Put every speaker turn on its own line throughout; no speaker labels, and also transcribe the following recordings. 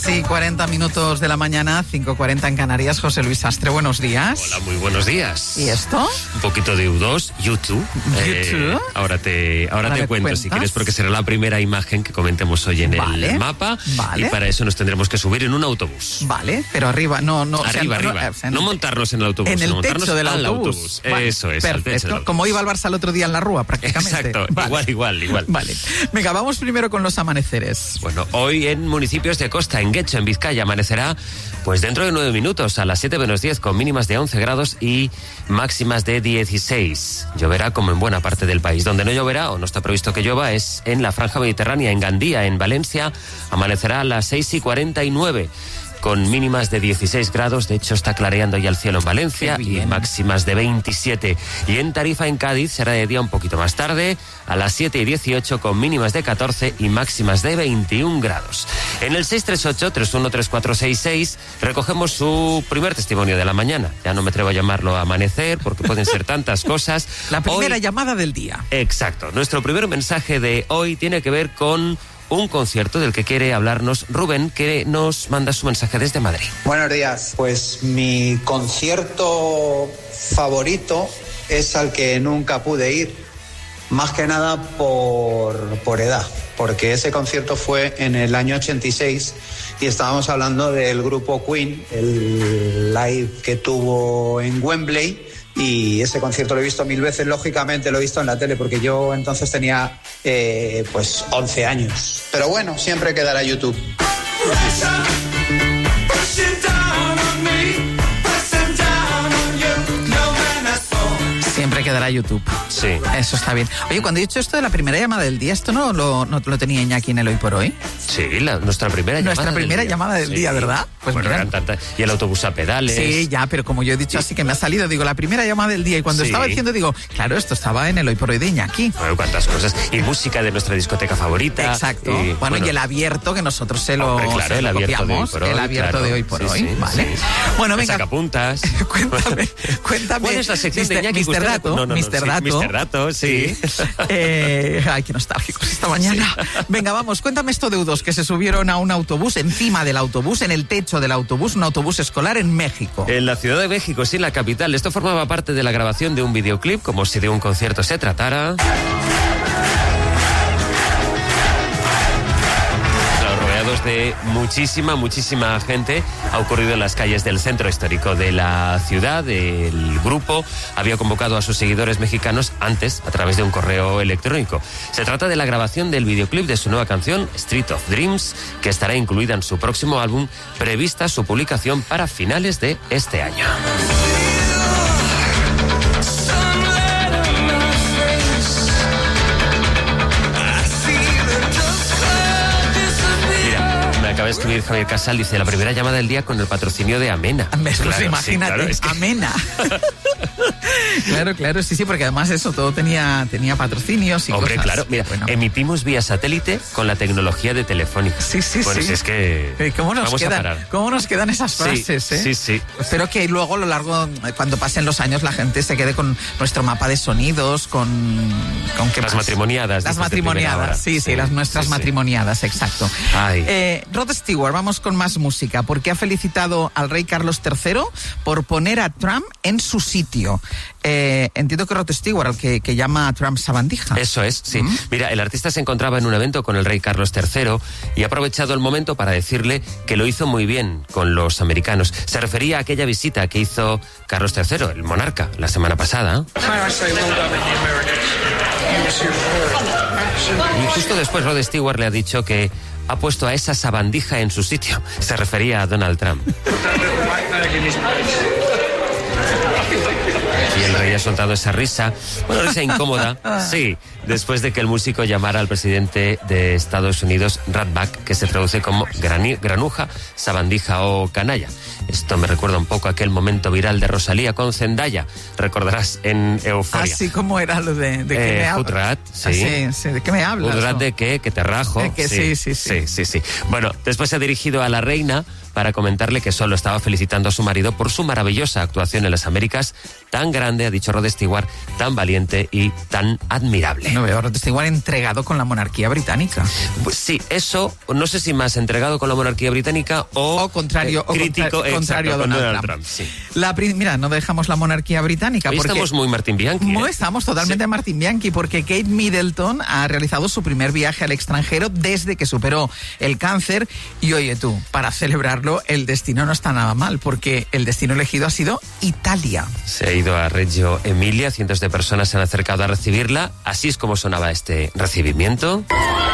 Sí, 40 minutos de la mañana, 5:40 en Canarias. José Luis Sastre, buenos días.
Hola, muy buenos días.
¿Y esto?
Un poquito de U2, YouTube. Ahora te cuento,
cuentas.
si quieres, porque será la primera imagen que comentemos hoy en el mapa.
Vale.
Y para eso nos tendremos que subir en un autobús.
Vale, pero arriba,
Arriba. No montarnos en el autobús,
en el
sino
techo del
al
autobús. Vale,
eso es,
perfecto.
al techo del autobús.
Como iba al Barça el otro día en la Rúa, prácticamente.
Exacto,
vale.
igual.
Vale. Venga, vamos primero con los amaneceres.
Bueno, hoy en municipios de costa, en Guecho, en Vizcaya, amanecerá pues dentro de 9 minutos, a las 7:10, con mínimas de 11 grados y máximas de 16. Lloverá como en buena parte del país. Donde no lloverá, o no está previsto que llueva, es en la franja mediterránea, en Gandía, en Valencia. Amanecerá a las 6:49. Con mínimas de 16 grados, de hecho está clareando ya el cielo en Valencia, y máximas de 27. Y en Tarifa, en Cádiz, será de día un poquito más tarde, a las 7:18, con mínimas de 14 y máximas de 21 grados. En el 638-313466 recogemos su primer testimonio de la mañana. Ya no me atrevo a llamarlo amanecer, porque pueden ser tantas cosas.
La primera llamada del día.
Exacto. Nuestro primer mensaje de hoy tiene que ver con un concierto del que quiere hablarnos Rubén, que nos manda su mensaje desde Madrid.
Buenos días. Pues mi concierto favorito es al que nunca pude ir, más que nada por edad, porque ese concierto fue en el año 86 y estábamos hablando del grupo Queen, el live que tuvo en Wembley. Y ese concierto lo he visto 1000 veces, lógicamente lo he visto en la tele, porque yo entonces tenía pues 11 años. Pero bueno, siempre quedará YouTube.
Siempre quedará YouTube.
Sí.
Eso está bien. Oye, cuando he dicho esto de la primera llamada del día, ¿esto no lo tenía Iñaki en el Hoy por Hoy?
Sí, nuestra primera
llamada del día, ¿verdad?
Pues bueno, eran tantas. Y el autobús a pedales.
Sí, ya, pero como yo he dicho así que me ha salido, digo, la primera llamada del día. Y cuando estaba diciendo, digo, claro, esto estaba en el Hoy por Hoy de Iñaki.
Bueno, cuántas cosas. Y música de nuestra discoteca favorita.
Exacto. Y el abierto, que nosotros el abierto de Hoy por Hoy.
Sí,
vale. Sí. Bueno, venga.
Sacapuntas.
Cuéntame.
¿Cuál es la sección de Iñaki?
Mr. Dato.
Mr. Dato, sí.
Ay, qué nostálgicos esta mañana. Sí. Venga, vamos, cuéntame esto de U2, que se subieron a un autobús, encima del autobús, en el techo del autobús, un autobús escolar en México.
En la Ciudad de México, sí, la capital. Esto formaba parte de la grabación de un videoclip, como si de un concierto se tratara. De muchísima gente. Ha ocurrido en las calles del centro histórico de la ciudad. El grupo había convocado a sus seguidores mexicanos antes a través de un correo electrónico. Se trata de la grabación del videoclip de su nueva canción Street of Dreams, que estará incluida en su próximo álbum, prevista su publicación para finales de este año. Acaba de escribir Javier Casal, dice, la primera llamada del día con el patrocinio de Amena.
Claro, imagínate, sí, claro, es que... Amena. claro, sí, porque además eso todo tenía patrocinios y
Hombre,
cosas.
Claro, mira, emitimos vía satélite con la tecnología de Telefónica.
Sí.
Bueno, si es que
¿Cómo nos quedan esas frases,
Sí.
Espero que luego a lo largo, cuando pasen los años, la gente se quede con nuestro mapa de sonidos, con ¿qué
las
más?
matrimoniadas.
Las matrimoniadas, sí, las nuestras matrimoniadas, exacto. Rod Stewart, vamos con más música, porque ha felicitado al rey Carlos III por poner a Trump en su sitio. Entiendo que Rod Stewart, al que llama a Trump sabandija.
Eso es, sí. Mira, el artista se encontraba en un evento con el rey Carlos III y ha aprovechado el momento para decirle que lo hizo muy bien con los americanos. Se refería a aquella visita que hizo Carlos III, el monarca, la semana pasada. Y justo después Rod Stewart le ha dicho que ha puesto a esa sabandija en su sitio. Se refería a Donald Trump. Y el rey ha soltado esa risa, risa incómoda, sí, después de que el músico llamara al presidente de Estados Unidos ratback, que se traduce como granuja, sabandija o canalla. Esto me recuerda un poco a aquel momento viral de Rosalía con Zendaya, recordarás, en Euforia.
Así como era lo de qué me hablas.
Hoodrat, sí.
¿De qué me hablas?
Hoodrat de qué, que te rajo.
Sí.
Bueno, después se ha dirigido a la reina para comentarle que solo estaba felicitando a su marido por su maravillosa actuación en las Américas, tan grande, ha dicho Rod Stewart, tan valiente y tan admirable.
No veo, Rod Stewart entregado con la monarquía británica.
Pues sí, eso, no sé si más entregado con la monarquía británica o
contrario,
crítico,
contrario a Donald Trump.
Sí.
Mira, no dejamos la monarquía británica.
Hoy
porque
estamos muy Martin Bianchi.
No, estamos totalmente
sí.
Martin Bianchi, porque Kate Middleton ha realizado su primer viaje al extranjero desde que superó el cáncer. Y oye tú, para celebrarlo, el destino no está nada mal, porque el destino elegido ha sido Italia.
Se ha ido a Reggio Emilia, cientos de personas se han acercado a recibirla. Así es como sonaba este recibimiento.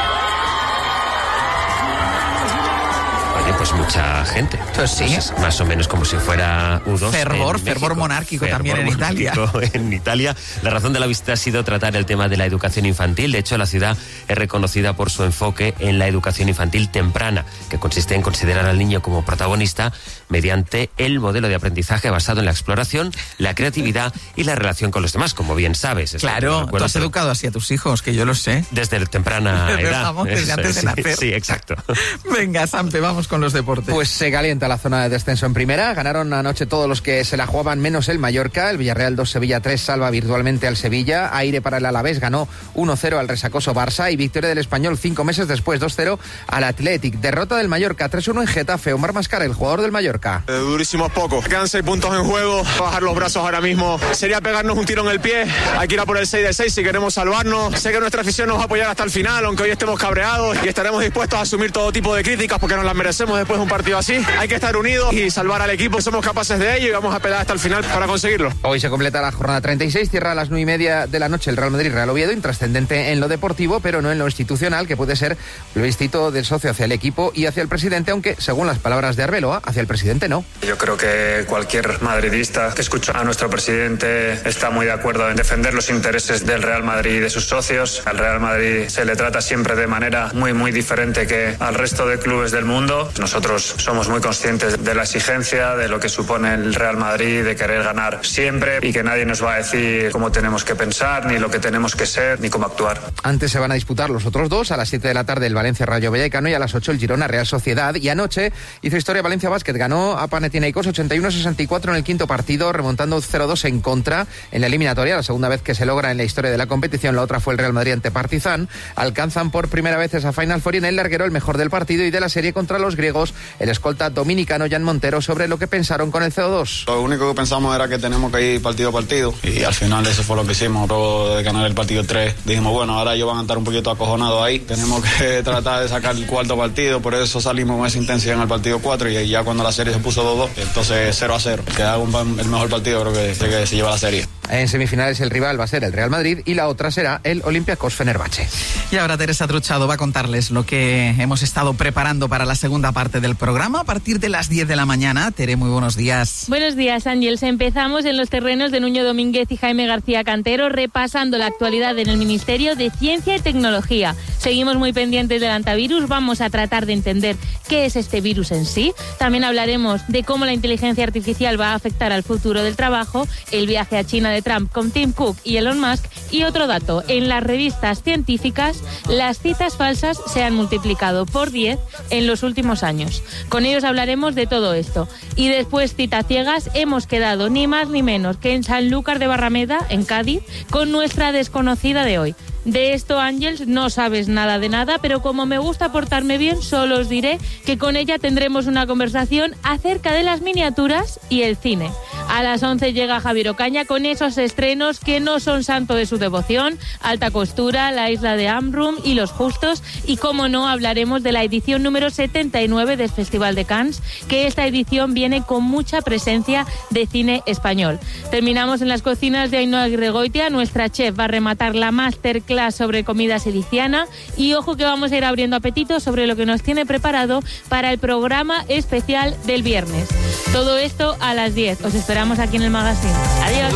Pues mucha gente.
Pues sí.
Pues más o menos como si fuera U2.
Fervor monárquico también en Italia.
En Italia. La razón de la visita ha sido tratar el tema de la educación infantil. De hecho, la ciudad es reconocida por su enfoque en la educación infantil temprana, que consiste en considerar al niño como protagonista mediante el modelo de aprendizaje basado en la exploración, la creatividad y la relación con los demás, como bien sabes.
Claro, tú has educado así a tus hijos, que yo lo sé.
Desde temprana edad.
Vamos, desde antes de nacer.
Sí, exacto.
Venga, Sampe, vamos con los deportes.
Pues se calienta la zona de descenso en primera. Ganaron anoche todos los que se la jugaban, menos el Mallorca. El Villarreal 2, Sevilla 3 salva virtualmente al Sevilla. Aire para el Alavés, ganó 1-0 al resacoso Barça. Y victoria del Español 5 meses después, 2-0 al Athletic. Derrota del Mallorca 3-1 en Getafe. Omar Mascara, el jugador del Mallorca.
Durísimos pocos. Quedan 6 puntos en juego. Bajar los brazos ahora mismo sería pegarnos un tiro en el pie. Hay que ir a por el 6 de 6 si queremos salvarnos. Sé que nuestra afición nos va a apoyar hasta el final, aunque hoy estemos cabreados, y estaremos dispuestos a asumir todo tipo de críticas porque nos las merecemos después de un partido así. Hay que estar unidos y salvar al equipo. Somos capaces de ello y vamos a pelear hasta el final para conseguirlo.
Hoy se completa la jornada 36, cierra a las 9:30 de la noche el Real Madrid-Real Oviedo, intrascendente en lo deportivo, pero no en lo institucional, que puede ser el plebiscito del socio hacia el equipo y hacia el presidente, aunque, según las palabras de Arbeloa, hacia el presidente no.
Yo creo que cualquier madridista que escucha a nuestro presidente está muy de acuerdo en defender los intereses del Real Madrid y de sus socios. Al Real Madrid se le trata siempre de manera muy diferente que al resto de clubes del mundo. Nosotros somos muy conscientes de la exigencia, de lo que supone el Real Madrid, de querer ganar siempre, y que nadie nos va a decir cómo tenemos que pensar, ni lo que tenemos que ser, ni cómo actuar.
Antes se van a disputar los otros dos, a las 7 de la tarde el Valencia Rayo Vallecano y a las 8 el Girona Real Sociedad. Y anoche hizo historia Valencia Basket, ganó a Panathinaikos 81-64 en el quinto partido, remontando 0-2 en contra en la eliminatoria, la segunda vez que se logra en la historia de la competición. La otra fue el Real Madrid ante Partizan. Alcanzan por primera vez esa Final Four y en el larguero el mejor del partido y de la serie contra los griegos, el escolta dominicano Jan Montero, sobre lo que pensaron con el CO2.
Lo único que pensamos era que tenemos que ir partido a partido y al final eso fue lo que hicimos. Luego de ganar el partido 3 dijimos, bueno, ahora ellos van a estar un poquito acojonados ahí, tenemos que tratar de sacar el cuarto partido, por eso salimos con esa intensidad en el partido 4 y ya cuando la serie se puso 2-2, entonces 0-0, que haga el mejor partido creo que se lleva la serie.
En semifinales el rival va a ser el Real Madrid y la otra será el Olympiacos Fenerbahce.
Y ahora Teresa Truchado va a contarles lo que hemos estado preparando para la segunda parte del programa a partir de las 10 de la mañana. Tere, muy buenos días.
Buenos días, Ángels. Empezamos en los terrenos de Nuño Domínguez y Jaime García Cantero, repasando la actualidad en el Ministerio de Ciencia y Tecnología. Seguimos muy pendientes del antivirus, vamos a tratar de entender qué es este virus en sí. También hablaremos de cómo la inteligencia artificial va a afectar al futuro del trabajo, el viaje a China de Trump con Tim Cook y Elon Musk. Y otro dato, en las revistas científicas las citas falsas se han multiplicado por 10 en los últimos años. Con ellos hablaremos de todo esto. Y después, citas ciegas, hemos quedado ni más ni menos que en Sanlúcar de Barrameda, en Cádiz, con nuestra desconocida de hoy. De esto, Ángels, no sabes nada de nada, pero como me gusta portarme bien, solo os diré que con ella tendremos una conversación acerca de las miniaturas y el cine. A las 11 llega Javier Ocaña con esos estrenos que no son santo de su devoción: Alta Costura, La Isla de Amrum y Los Justos. Y como no, hablaremos de la edición número 79 del Festival de Cannes, que esta edición viene con mucha presencia de cine español. Terminamos en las cocinas de Ainhoa Gregoitia. Nuestra chef va a rematar la masterclass sobre comida siciliana y ojo que vamos a ir abriendo apetito sobre lo que nos tiene preparado para el programa especial del viernes. Todo esto a las 10. Os esperamos aquí en el magazine. Adiós.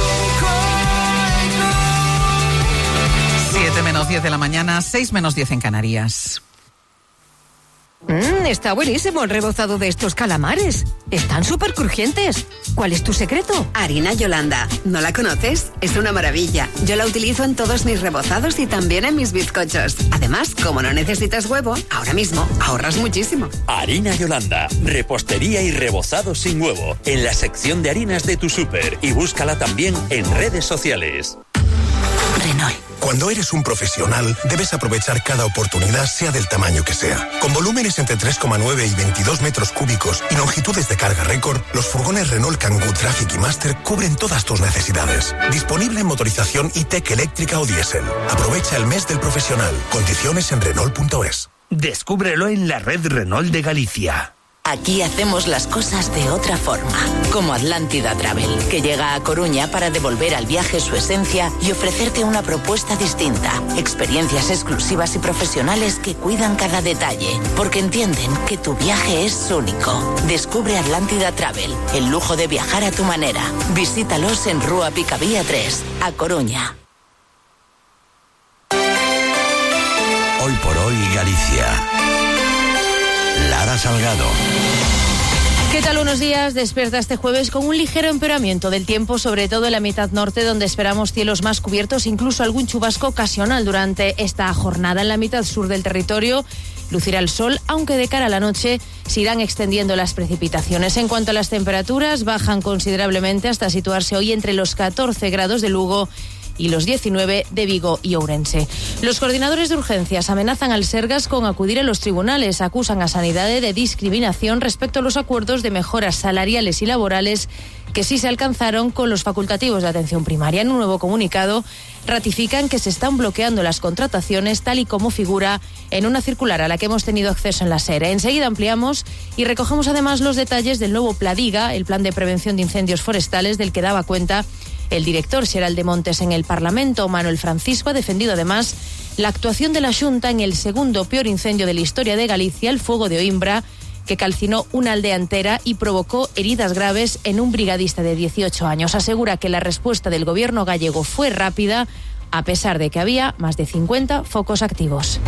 7 menos 10 de la mañana, 6 menos 10 en Canarias.
Está buenísimo el rebozado de estos calamares. Están súper crujientes. ¿Cuál es tu secreto?
Harina Yolanda. ¿No la conoces? Es una maravilla. Yo la utilizo en todos mis rebozados y también en mis bizcochos. Además, como no necesitas huevo, ahora mismo ahorras muchísimo.
Harina Yolanda. Repostería y rebozado sin huevo. En la sección de harinas de tu súper. Y búscala también en redes sociales.
Renault. Cuando eres un profesional, debes aprovechar cada oportunidad, sea del tamaño que sea. Con volúmenes entre 3,9 y 22 metros cúbicos y longitudes de carga récord, los furgones Renault Kangoo Traffic y Master cubren todas tus necesidades. Disponible en motorización e-tech eléctrica o diésel. Aprovecha el mes del profesional. Condiciones en Renault.es.
Descúbrelo en la red Renault de Galicia.
Aquí hacemos las cosas de otra forma, como Atlántida Travel, que llega a Coruña para devolver al viaje su esencia y ofrecerte una propuesta distinta, experiencias exclusivas y profesionales que cuidan cada detalle, porque entienden que tu viaje es único. Descubre Atlántida Travel, el lujo de viajar a tu manera. Visítalos en Rúa Picavía 3, a Coruña.
Hoy por hoy Galicia. Lara Salgado.
¿Qué tal? Buenos días. Despierta este jueves con un ligero empeoramiento del tiempo, sobre todo en la mitad norte, donde esperamos cielos más cubiertos, incluso algún chubasco ocasional durante esta jornada. En la mitad sur del territorio lucirá el sol, aunque de cara a la noche se irán extendiendo las precipitaciones. En cuanto a las temperaturas, bajan considerablemente hasta situarse hoy entre los 14 grados de Lugo y los 19 de Vigo y Ourense. Los coordinadores de urgencias amenazan al Sergas con acudir a los tribunales. Acusan a Sanidade de discriminación respecto a los acuerdos de mejoras salariales y laborales que sí se alcanzaron con los facultativos de atención primaria. En un nuevo comunicado ratifican que se están bloqueando las contrataciones tal y como figura en una circular a la que hemos tenido acceso en la SER. Enseguida ampliamos y recogemos además los detalles del nuevo Pladiga, el plan de prevención de incendios forestales del que daba cuenta el director xeral de Montes en el Parlamento. Manuel Francisco ha defendido además la actuación de la Xunta en el segundo peor incendio de la historia de Galicia, el fuego de Oimbra, que calcinó una aldea entera y provocó heridas graves en un brigadista de 18 años. Asegura que la respuesta del gobierno gallego fue rápida, a pesar de que había más de 50 focos activos.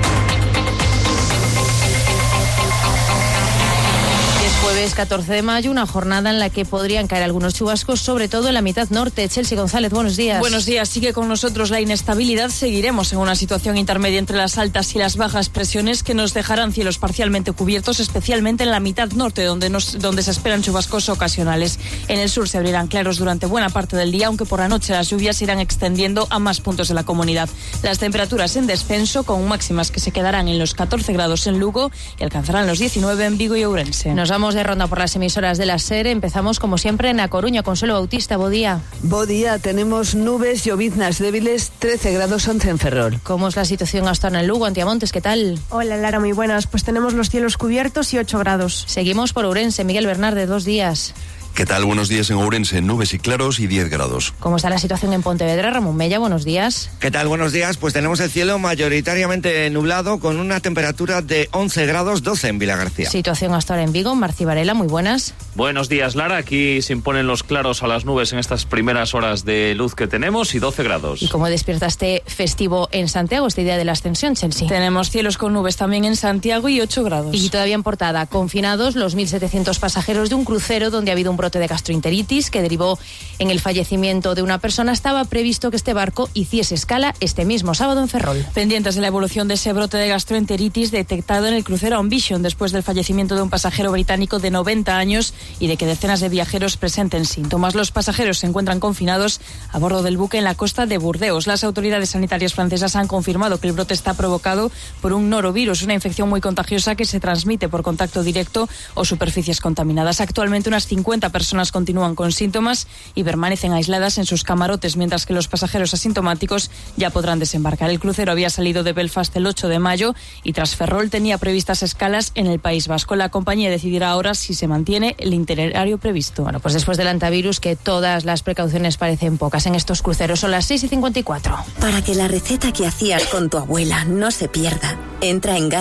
Jueves 14 de mayo, una jornada en la que podrían caer algunos chubascos, sobre todo en la mitad norte. Chelsea González, buenos días.
Buenos días. Sigue con nosotros la inestabilidad. Seguiremos en una situación intermedia entre las altas y las bajas presiones que nos dejarán cielos parcialmente cubiertos, especialmente en la mitad norte, donde se esperan chubascos ocasionales. En el sur se abrirán claros durante buena parte del día, aunque por la noche las lluvias se irán extendiendo a más puntos de la comunidad. Las temperaturas en descenso, con máximas que se quedarán en los 14 grados en Lugo y alcanzarán los 19 en Vigo y Ourense.
Nos vamos de ronda por las emisoras de la SER. Empezamos como siempre en A Coruña. Consuelo Bautista, bo día.
Bo día, tenemos nubes, lloviznas débiles, 13 grados 11 en Ferrol.
¿Cómo es la situación hasta ahora en Lugo? Antiamontes, ¿qué tal?
Hola Lara, muy buenas. Pues tenemos los cielos cubiertos y 8 grados.
Seguimos por Ourense. Miguel Bernarde, 2 días.
¿Qué tal? Buenos días en Ourense, nubes y claros y 10 grados.
¿Cómo está la situación en Pontevedra? Ramón Mella, buenos días.
¿Qué tal? Buenos días. Pues tenemos el cielo mayoritariamente nublado con una temperatura de 11 grados 12 en Vilagarcía.
Situación hasta ahora en Vigo. Marci Varela, muy buenas.
Buenos días, Lara. Aquí se imponen los claros a las nubes en estas primeras horas de luz que tenemos y 12 grados.
¿Y cómo despierta este festivo en Santiago, este día de la Ascensión, Chelsea?
Tenemos cielos con nubes también en Santiago y 8 grados.
Y todavía en portada, confinados los 1.700 pasajeros de un crucero donde ha habido un brote de gastroenteritis que derivó en el fallecimiento de una persona. Estaba previsto que este barco hiciese escala este mismo sábado en Ferrol.
Pendientes de la evolución de ese brote de gastroenteritis detectado en el crucero Ambition después del fallecimiento de un pasajero británico de 90 años y de que decenas de viajeros presenten síntomas. Los pasajeros se encuentran confinados a bordo del buque en la costa de Burdeos. Las autoridades sanitarias francesas han confirmado que el brote está provocado por un norovirus, una infección muy contagiosa que se transmite por contacto directo o superficies contaminadas. Actualmente unas 50 personas continúan con síntomas y permanecen aisladas en sus camarotes, mientras que los pasajeros asintomáticos ya podrán desembarcar. El crucero había salido de Belfast el 8 de mayo y tras Ferrol tenía previstas escalas en el País Vasco. La compañía decidirá ahora si se mantiene el itinerario previsto.
Bueno, pues después del antivirus, que todas las precauciones parecen pocas en estos cruceros. Son las 6:54.
Para que la receta que hacías con tu abuela no se pierda, entra en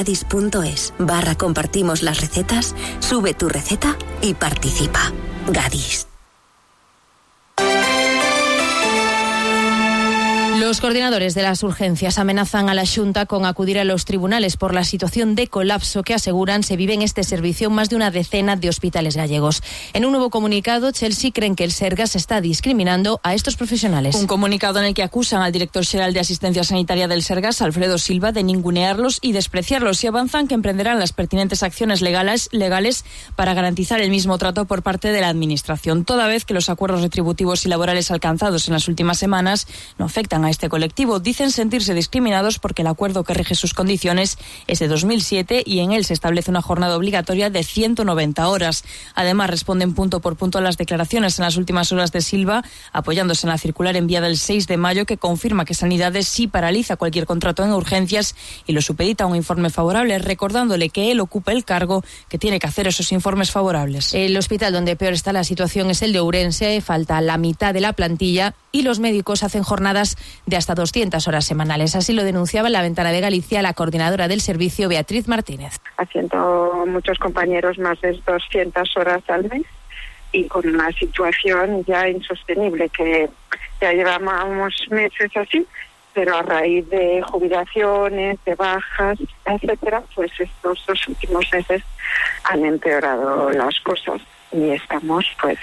gadis.es/compartimos las recetas, sube tu receta y participa. Gadis.
Los coordinadores de las urgencias amenazan a la Xunta con acudir a los tribunales por la situación de colapso que aseguran se vive en este servicio en más de una decena de hospitales gallegos. En un nuevo comunicado, Chelsea creen que el Sergas está discriminando a estos profesionales.
Un comunicado en el que acusan al director xeral de Asistencia Sanitaria del Sergas, Alfredo Silva, de ningunearlos y despreciarlos, y avanzan que emprenderán las pertinentes acciones legales para garantizar el mismo trato por parte de la Administración, toda vez que los acuerdos retributivos y laborales alcanzados en las últimas semanas no afectan a este colectivo. Dicen sentirse discriminados porque el acuerdo que rige sus condiciones es de 2007 y en él se establece una jornada obligatoria de 190 horas. Además, responden punto por punto a las declaraciones en las últimas horas de Silva, apoyándose en la circular enviada el 6 de mayo que confirma que Sanidades sí paraliza cualquier contrato en urgencias y lo supedita a un informe favorable, recordándole que él ocupa el cargo que tiene que hacer esos informes favorables.
El hospital donde peor está la situación es el de Ourense, falta la mitad de la plantilla y los médicos hacen jornadas de hasta 200 horas semanales. Así lo denunciaba en La Ventana de Galicia la coordinadora del servicio, Beatriz Martínez.
Haciendo muchos compañeros más de 200 horas al mes y con una situación ya insostenible que ya llevamos meses así, pero a raíz de jubilaciones, de bajas, etcétera, pues estos 2 últimos meses han empeorado las cosas y estamos pues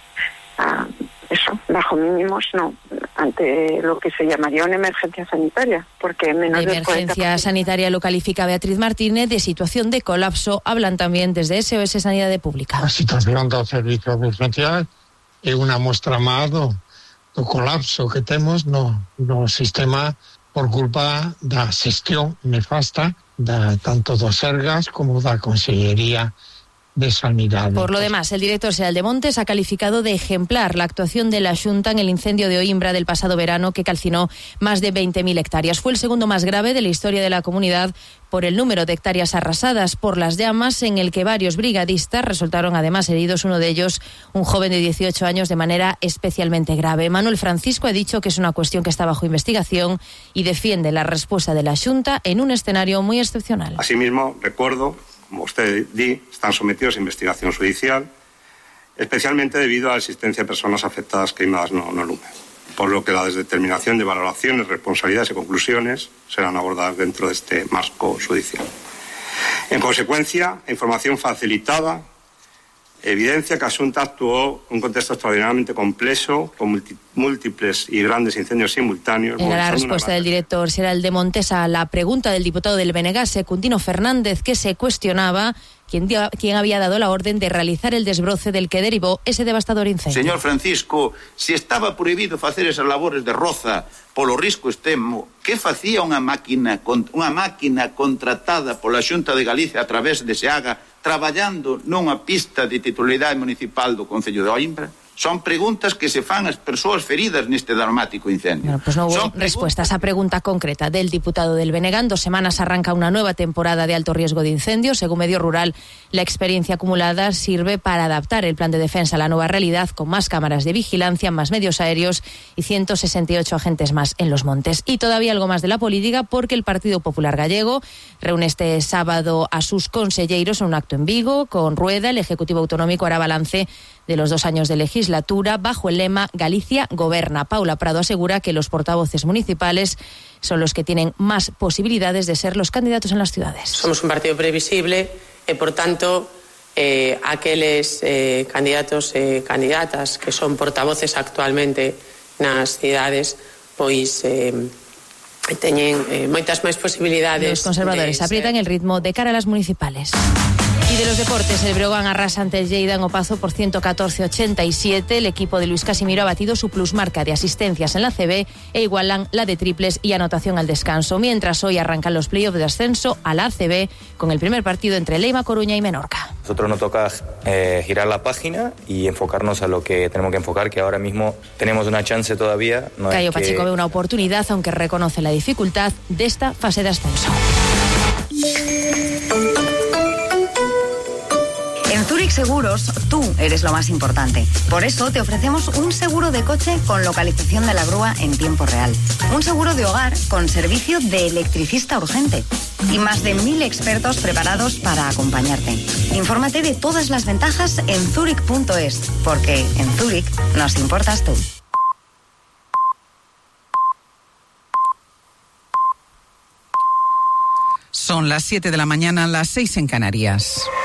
bajo mínimos, ante lo que se llamaría una emergencia sanitaria, porque menos
de emergencia sanitaria lo califica Beatriz Martínez, de situación de colapso hablan también desde SOS Sanidade Pública.
A situación do servicio de urgencia é unha mostra máis do colapso que temos no sistema por culpa da xestión nefasta tanto do Sergas como da Consellería de Sanidad.
Por lo demás, el director xeral de Montes ha calificado de ejemplar la actuación de la Xunta en el incendio de Oimbra del pasado verano que calcinó más de 20.000 hectáreas. Fue el segundo más grave de la historia de la comunidad por el número de hectáreas arrasadas por las llamas, en el que varios brigadistas resultaron además heridos, uno de ellos un joven de 18 años de manera especialmente grave. Manuel Francisco ha dicho que es una cuestión que está bajo investigación y defiende la respuesta de la Xunta en un escenario muy excepcional.
Asimismo, recuerdo, como usted están sometidos a investigación judicial, especialmente debido a la existencia de personas afectadas queimadas no lume, por lo que la determinación de valoraciones, responsabilidades y conclusiones serán abordadas dentro de este marco judicial. En consecuencia, la información facilitada evidencia que a Xunta actuó en un contexto extraordinariamente complejo, con múltiples y grandes incendios simultáneos.
Era la respuesta del director xeral de Montes a la pregunta del diputado del BNG, Secundino Fernández, que se cuestionaba quién había dado la orden de realizar el desbroce del que derivó ese devastador incendio.
Señor Francisco, se estaba prohibido facer esas labores de roza polo risco extremo, que facía unha máquina contratada pola Xunta de Galicia a través de SEAGA traballando nunha pista de titularidade municipal do Concello de Oimbra? Son preguntas que se fan as persoas feridas neste dramático incendio.
Bueno, pues no hubo respuesta a esa pregunta concreta del diputado del BNG. En 2 semanas arranca una nueva temporada de alto riesgo de incendios. Según Medio Rural, la experiencia acumulada sirve para adaptar el plan de defensa a la nueva realidad, con más cámaras de vigilancia, más medios aéreos y 168 agentes más en los montes. Y todavía algo más de la política, porque el Partido Popular Gallego reúne este sábado a sus conselleiros en un acto en Vigo. Con Rueda, el Ejecutivo Autonómico hará balance de los 2 años de legislatura bajo el lema Galicia goberna. Paula Prado asegura que los portavoces municipales son los que tienen más posibilidades de ser los candidatos en las ciudades.
Somos un partido previsible e, por tanto, aqueles candidatos e candidatas que son portavoces actualmente nas cidades, pois teñen moitas máis posibilidades.
Los conservadores aprietan el ritmo de cara a las municipales. Y de los deportes, el Breogán arrasa ante el Lleida en Opazo por 114-87. El equipo de Luis Casimiro ha batido su plusmarca de asistencias en la CB e igualan la de triples y anotación al descanso. Mientras hoy arrancan los playoffs de ascenso a la ACB con el primer partido entre Leima, Coruña y Menorca.
Nosotros nos toca girar la página y enfocarnos a lo que tenemos que enfocar, que ahora mismo tenemos una chance todavía.
Cayo Pacheco ve una oportunidad, aunque reconoce la dificultad de esta fase de ascenso.
En Zurich Seguros, tú eres lo más importante. Por eso te ofrecemos un seguro de coche con localización de la grúa en tiempo real. Un seguro de hogar con servicio de electricista urgente. Y más de 1.000 expertos preparados para acompañarte. Infórmate de todas las ventajas en zurich.es, porque en Zurich nos importas tú.
Son las 7 de la mañana, las 6 en Canarias.